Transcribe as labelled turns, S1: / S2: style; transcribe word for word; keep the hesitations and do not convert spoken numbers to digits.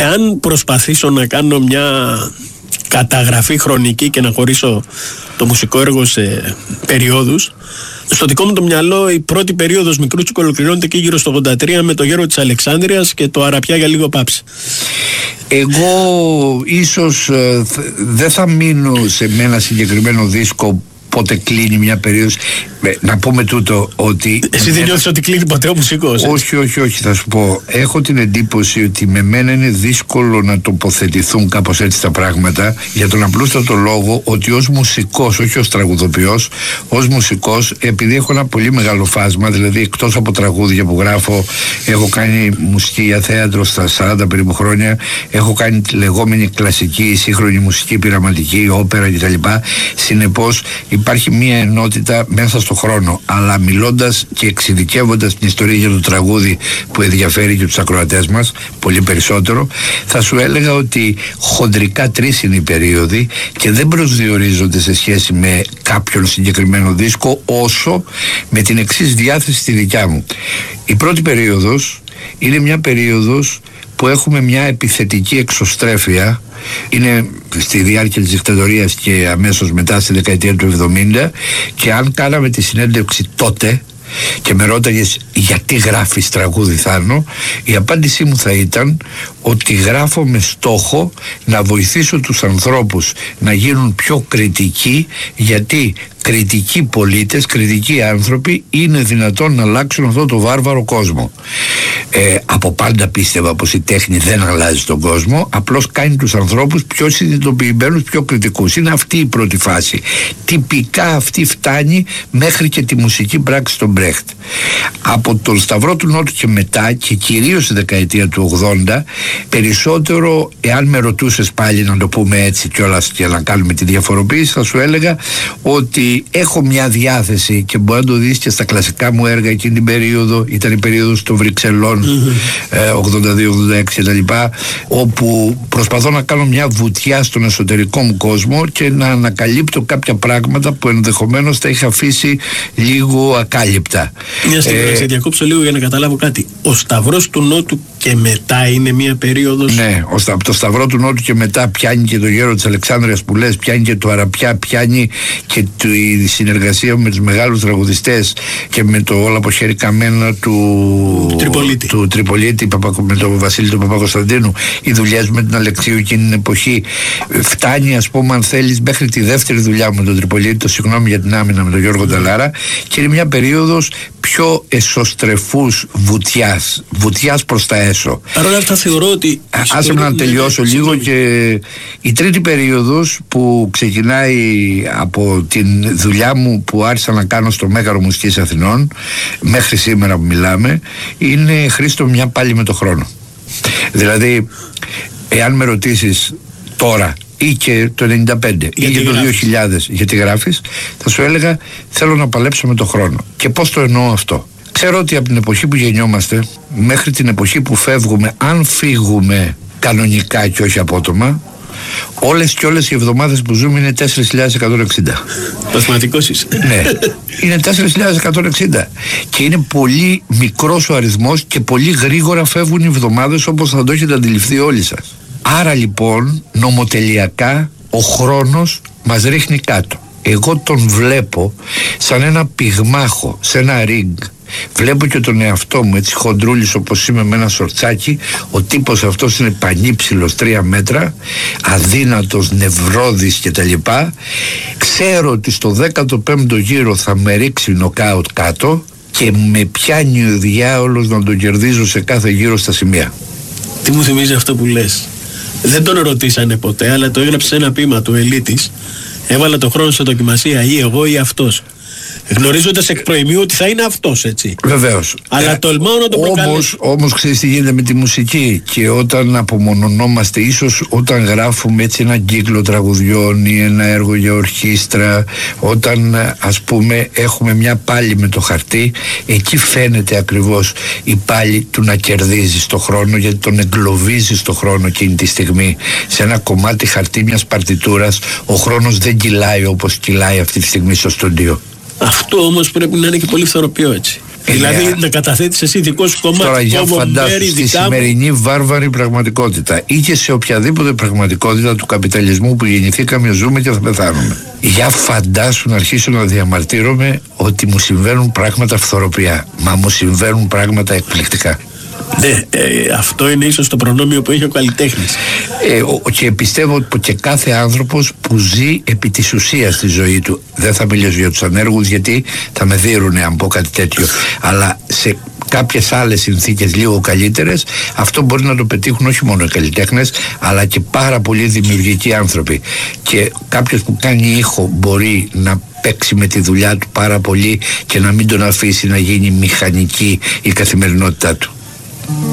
S1: εάν προσπαθήσω να κάνω μια καταγραφή χρονική και να χωρίσω το μουσικό έργο σε περιόδους, στο δικό μου το μυαλό η πρώτη περίοδος Μικρούτσικου ολοκληρώνεται και γύρω στο ογδόντα τρία με το Γέρο της Αλεξάνδρειας και το Αραπιά για λίγο πάψη.
S2: Εγώ ίσως ε, δεν θα μείνω σε ένα συγκεκριμένο δίσκο πότε κλείνει μια περίοδος. Να πούμε τούτο ότι...
S1: Εσύ δεν νιώθεις ότι κλείνει ποτέ ο μουσικός?
S2: Όχι, όχι, όχι, θα σου πω. Έχω την εντύπωση ότι με μένα είναι δύσκολο να τοποθετηθούν κάπως έτσι τα πράγματα, για τον απλούστατο λόγο ότι ως μουσικός, όχι ως τραγουδοποιός, ως μουσικός, επειδή έχω ένα πολύ μεγάλο φάσμα, δηλαδή εκτός από τραγούδια που γράφω, έχω κάνει μουσική για θέατρο στα σαράντα περίπου χρόνια, έχω κάνει τη λεγόμενη κλασική, σύγχρονη μουσική, πειραματική, όπερα κτλ. Συνεπώς υπάρχει μια ενότητα μέσα στο χρόνο, αλλά μιλώντας και εξειδικεύοντας την ιστορία για το τραγούδι που ενδιαφέρει και τους ακροατές μας πολύ περισσότερο, θα σου έλεγα ότι χοντρικά τρεις είναι οι περίοδοι και δεν προσδιορίζονται σε σχέση με κάποιον συγκεκριμένο δίσκο, όσο με την εξής διάθεση τη δικιά μου. Η πρώτη περίοδος είναι μια περίοδος που έχουμε μια επιθετική εξωστρέφεια. Είναι στη διάρκεια της δικτατορίας και αμέσως μετά στη δεκαετία του εβδομήντα, και αν κάναμε τη συνέντευξη τότε και με ρώταγες γιατί γράφεις τραγούδι Θάνο, η απάντησή μου θα ήταν ότι γράφω με στόχο να βοηθήσω τους ανθρώπους να γίνουν πιο κριτικοί, γιατί κριτικοί πολίτες, κριτικοί άνθρωποι είναι δυνατόν να αλλάξουν αυτό το βάρβαρο κόσμο. Ε, από πάντα πίστευα πως η τέχνη δεν αλλάζει τον κόσμο, απλώς κάνει τους ανθρώπους πιο συνειδητοποιημένους, πιο κριτικούς. Είναι αυτή η πρώτη φάση. Τυπικά αυτή φτάνει μέχρι και τη μουσική πράξη των Μπρέχτ. Από τον Σταυρό του Νότου και μετά, και κυρίως στη δεκαετία του ογδόντα, περισσότερο, εάν με ρωτούσες πάλι να το πούμε έτσι κιόλας και να κάνουμε τη διαφοροποίηση, θα σου έλεγα ότι έχω μια διάθεση, και μπορεί να το δεις και στα κλασικά μου έργα εκείνη την περίοδο, ήταν η περίοδος των Βρυξελών, mm-hmm. ογδόντα δύο ογδόντα έξι κτλ., όπου προσπαθώ να κάνω μια βουτιά στον εσωτερικό μου κόσμο και να ανακαλύπτω κάποια πράγματα που ενδεχομένως τα είχα αφήσει λίγο ακάλυπτα.
S1: Μια στιγμή να σε διακόψω λίγο για να καταλάβω κάτι. Ο Σταυρός του Νότου και μετά είναι μια περίοδος.
S2: Ναι, από το Σταυρό του Νότου και μετά πιάνει και το Γέρο της Αλεξάνδρειας που λες, πιάνει και το Αραπιά, πιάνει και τη συνεργασία με τους μεγάλους τραγουδιστές και με το όλα από χέρι καμένα του Τριπολίτη, του Τριπολίτη με τον Βασίλη του Παπακοσταντίνου, οι δουλειές με την Αλεξίου εκείνη την εποχή. Φτάνει, ας πούμε, αν θέλεις, μέχρι τη δεύτερη δουλειά μου με τον Τριπολίτη, το συγγνώμη για την άμυνα, με τον Γιώργο Νταλάρα, και είναι μια περίοδος πιο εσωστρεφούς βουτιάς, βουτιάς προς τα έσω.
S1: Παρ' όλα αυτά θεωρώ ότι...
S2: Άσε με να τελειώσω λίγο. Και η τρίτη περίοδος που ξεκινάει από την δουλειά μου που άρχισα να κάνω στο Μέγαρο Μουσικής Αθηνών μέχρι σήμερα που μιλάμε, είναι, Χρήστο, μια πάλι με το χρόνο. Δηλαδή, εάν με ρωτήσεις τώρα ή και το ενενήντα πέντε ή και το δύο χιλιάδες γιατί γράφεις, θα σου έλεγα θέλω να παλέψω με το χρόνο. Και πώς το εννοώ αυτό? Ξέρω ότι από την εποχή που γεννιόμαστε μέχρι την εποχή που φεύγουμε, αν φύγουμε κανονικά και όχι απότομα, όλες και όλες οι εβδομάδες που ζούμε είναι τέσσερις χιλιάδες εκατόν εξήντα.
S1: Παθηματικός είσαι.
S2: Ναι, είναι τέσσερις χιλιάδες εκατόν εξήντα και είναι πολύ μικρός ο αριθμός και πολύ γρήγορα φεύγουν οι εβδομάδες, όπως θα το έχετε αντιληφθεί όλοι σας. Άρα λοιπόν νομοτελειακά ο χρόνος μας ρίχνει κάτω. Εγώ τον βλέπω σαν ένα πυγμάχο σε ένα ριγκ. Βλέπω και τον εαυτό μου έτσι χοντρούλης όπως είμαι με ένα σορτσάκι. Ο τύπος αυτός είναι πανύψηλος, τρία μέτρα, αδύνατος, νευρώδης κτλ. Ξέρω ότι στο δέκατο πέμπτο γύρο θα με ρίξει νοκάουτ κάτω και με πιάνει ο διάολος να τον κερδίζω σε κάθε γύρο στα σημεία.
S1: Τι μου θυμίζει αυτό που λες? Δεν τον ρωτήσανε ποτέ, αλλά το έγραψε σε ένα ποίημα του Ελίτης. Έβαλα το χρόνο σε δοκιμασία, ή εγώ ή αυτός. Γνωρίζοντας εκ προημίου ότι θα είναι αυτός, έτσι.
S2: Βεβαίως.
S1: Αλλά ε, τολμάω να το προκαλέσω.
S2: Όμως, όμως ξέρεις τι γίνεται με τη μουσική, και όταν απομονωνόμαστε, ίσως όταν γράφουμε έτσι ένα κύκλο τραγουδιών ή ένα έργο για ορχήστρα, όταν ας πούμε έχουμε μια πάλη με το χαρτί, εκεί φαίνεται ακριβώς η πάλη του να κερδίζει το χρόνο, γιατί τον εγκλωβίζει το χρόνο εκείνη τη στιγμή. Σε ένα κομμάτι χαρτί μιας παρτιτούρας ο χρόνος δεν κυλάει όπως κυλάει αυτή τη στιγμή στο στούντιο.
S1: Αυτό όμως πρέπει να είναι και πολύ φθοροποιό, έτσι. Δηλαδή ε, να καταθέτεις εσύ δικό σου κομμάτι.
S2: Τώρα για φαντάσου στη σημερινή βάρβαρη πραγματικότητα ή και σε οποιαδήποτε πραγματικότητα του καπιταλισμού που γεννηθήκαμε, ζούμε και θα πεθάνουμε. Για φαντάσου να αρχίσω να διαμαρτύρομαι ότι μου συμβαίνουν πράγματα φθοροπιά. Μα μου συμβαίνουν πράγματα εκπληκτικά.
S1: Ναι, ε, αυτό είναι ίσως το προνόμιο που έχει ο καλλιτέχνης.
S2: Ε, ο, και πιστεύω ότι και κάθε άνθρωπος που ζει επί της ουσίας τη ζωή του, δεν θα μιλήσω για τους ανέργους γιατί θα με δίρουνε αν πω κάτι τέτοιο, αλλά σε κάποιες άλλες συνθήκες λίγο καλύτερες, αυτό μπορεί να το πετύχουν όχι μόνο οι καλλιτέχνες, αλλά και πάρα πολλοί δημιουργικοί άνθρωποι. Και κάποιος που κάνει ήχο μπορεί να παίξει με τη δουλειά του πάρα πολύ και να μην τον αφήσει να γίνει μηχανική η καθημερινότητά του.